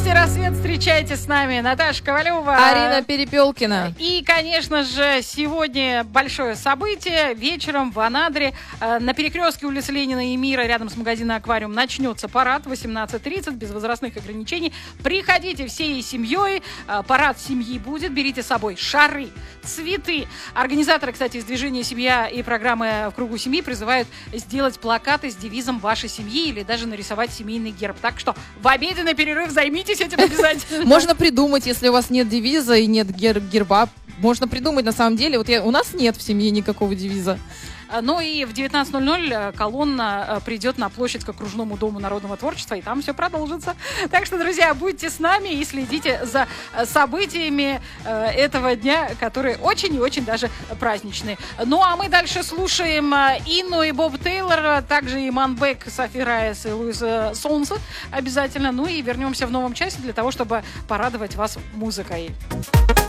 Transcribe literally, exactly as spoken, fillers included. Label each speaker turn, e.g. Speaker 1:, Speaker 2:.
Speaker 1: Будильный рассвет встречайте с нами. Наташа Ковалева.
Speaker 2: Арина Перепелкина.
Speaker 1: И, конечно же, сегодня большое событие. Вечером в Анадыре на перекрестке улицы Ленина и Мира рядом с магазином «Аквариум» начнется парад в восемнадцать тридцать без возрастных ограничений. Приходите всей семьей. Парад семьи будет. Берите с собой шары, цветы. Организаторы, кстати, из движения «Семья» и программы «В кругу семьи» призывают сделать плакаты с девизом вашей семьи или даже нарисовать семейный герб. Так что в обеденный перерыв займитесь этим обязательно.
Speaker 2: Можно придумать, если у вас нет девиза и нет гер- герба, можно придумать на самом деле. Вот я, у нас нет в семье никакого девиза.
Speaker 1: Ну и в девятнадцать ноль ноль колонна придет на площадь к окружному дому народного творчества, и там все продолжится. Так что, друзья, будьте с нами и следите за событиями этого дня, которые очень и очень даже праздничные. Ну а мы дальше слушаем Инну и Боб Тейлор, также и Манбек, Софи Райс и Луис Солнце обязательно. Ну и вернемся в новом часе для того, чтобы порадовать вас музыкой.